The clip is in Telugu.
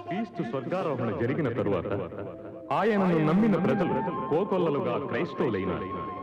క్రీస్తు స్వర్గారోహణ జరిగిన తరువాత ఆయనను నమ్మిన ప్రజలు కోకొల్లలుగా క్రైస్తవులైనారు.